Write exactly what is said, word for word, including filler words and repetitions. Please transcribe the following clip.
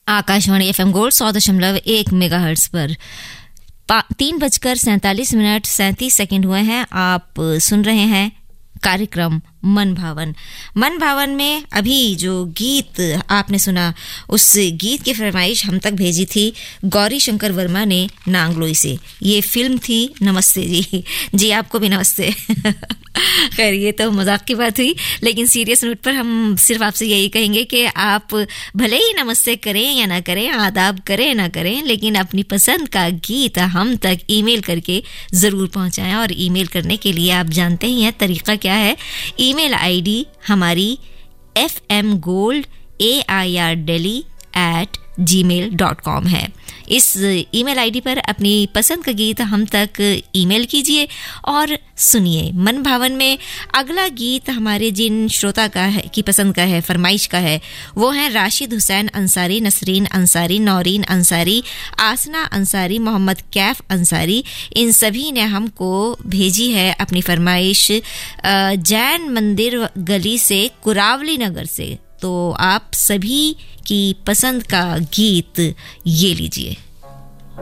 Akashvani FM gold सौ दशमलव एक मेगाहर्ट्ज पर तीन बजकर सैंतालीस मिनट सैंतीस सेकंड हुए हैं। आप सुन रहे हैं कार्यक्रम मन भावन। मन भावन में अभी जो गीत आपने सुना, उस गीत की फरमाइश हम तक भेजी थी गौरी शंकर वर्मा ने नांगलोई से। ये फिल्म थी नमस्ते जी। जी आपको भी नमस्ते। खैर ये तो मजाक की बात हुई, लेकिन सीरियस नोट पर हम सिर्फ आपसे यही कहेंगे कि आप भले ही नमस्ते करें या ना करें, आदाब करें ना करें, लेकिन अपनी पसंद का गीत हम तक ईमेल करके ज़रूर पहुंचाएं। और ईमेल करने के लिए आप जानते ही हैं तरीका क्या है। ईमेल आईडी हमारी F M gold A I R daily eight ji mail dot com है। इस ईमेल आईडी पर अपनी पसंद का गीत हम तक ईमेल कीजिए और सुनिए। मन भावन में अगला गीत हमारे जिन श्रोता का है की पसंद का है, फरमाइश का है, वो हैं राशिद हुसैन अंसारी, नसरीन अंसारी, नौरीन अंसारी, आसना अंसारी, मोहम्मद कैफ अंसारी। इन सभी ने हमको भेजी है अपनी फरमाइश जैन मंदिर गली से, कुरावली नगर से। तो आप सभी की पसंद का गीत ये लीजिए।